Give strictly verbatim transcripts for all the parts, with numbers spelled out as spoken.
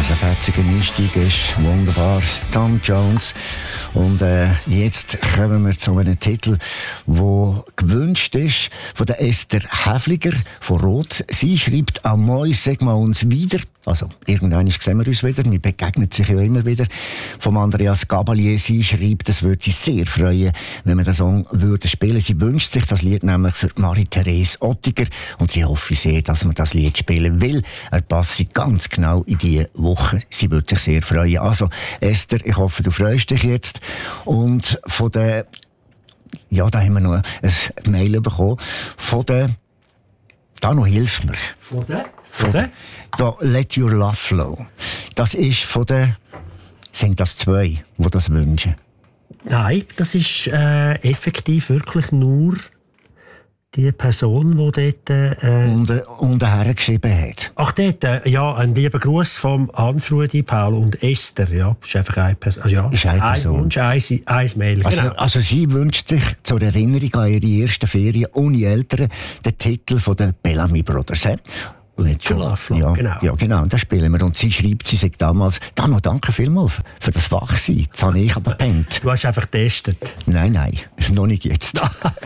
das ein fetziger Einstieg ist. Wunderbar. Tom Jones. Und äh, jetzt kommen wir zu einem Titel, der gewünscht ist von der Esther Häfliger von Rot. Sie schreibt: «Amoi, sag mal uns wieder.» Also, irgendwann sehen wir uns wieder. Wir begegnen sich ja immer wieder. Vom Andreas Gabalier. Sie schreibt, es würde sie sehr freuen, wenn wir den Song würden spielen. Sie wünscht sich das Lied nämlich für Marie-Therese Ottiger. Und sie hoffe sehr, dass man das Lied spielen will. Er passt ganz genau in diese Woche. Sie würde sich sehr freuen. Also, Esther, ich hoffe, du freust dich jetzt. Und von der, ja, da haben wir noch ein Mail bekommen. Von der, da noch hilf mir. Von der? Von der? Da, Let Your Love Flow. Das ist von der, sind das zwei, die das wünschen? Nein, das ist äh, effektiv wirklich nur die Person, die dort... Äh, und, und hergeschrieben hat. Ach, dort, äh, ja, ein lieber Gruß von Hans-Rudi, Paul und Esther. Ja, ist einfach eine Person. Also, ja, ist eine Person. Ein Wunsch, ein, ein Mail. Also, genau. also sie wünscht sich zur Erinnerung an ihre ersten Ferien ohne Eltern den Titel von den Bellamy Brothers. He? Let Your Love Flow, ja, genau. Ja, genau. Und das spielen wir. Und sie schreibt, sie sagt damals, «Dano, danke vielmals für das Wachsein. Das habe ich aber gepennt.» Du hast einfach getestet. Nein, nein, noch nicht jetzt.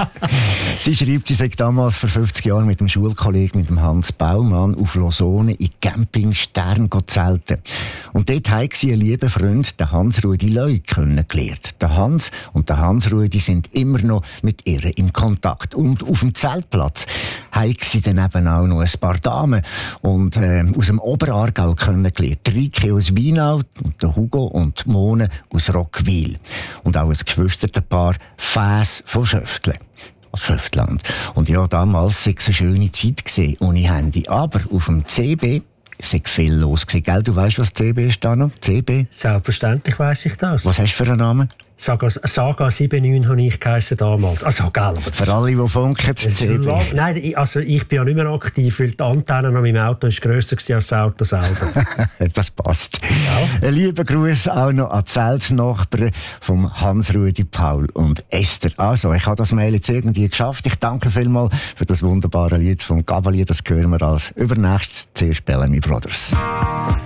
Sie schreibt, sie sagt damals vor fünfzig Jahren mit dem Schulkollegen, mit dem Hans Baumann, auf Lausanne in Camping Stern zelten. Und dort haben sie einen lieben Freund, den Hans-Rudi Leu, kennengelernt. Der Hans und der Hans-Rudi sind immer noch mit ihr in Kontakt. Und auf dem Zeltplatz haben sie dann eben auch noch ein paar Damen und äh, aus dem Oberaargau kennengelernt. Rike aus Wienau, und der Hugo und die Mone aus Rockwil. Und auch ein Geschwisterpaar, Fäs von Schöftle. Schöftland. Und ja, damals war es eine schöne Zeit gewesen, ohne Handy. Aber auf dem C B es war viel los gewesen, gell? Du weißt, was C B ist da noch? C B? Selbstverständlich weiss ich das. Was hast du für einen Namen? Saga, Saga sieben neun habe ich geheissen damals. Also, gell, aber für alle, die funken, C B. Lang, nein, ich, also ich bin ja nicht mehr aktiv, weil die Antenne an meinem Auto ist grösser als das Auto selber. Das passt. Ja. Ein lieber Gruß auch noch an die Zeltsnachbarn vom Hans-Rudi, Paul und Esther. Also, ich habe das Mail jetzt irgendwie geschafft. Ich danke vielmals für das wunderbare Lied vom Gabalier. Das hören wir als übernächstes zuerst Bellamy Brothers.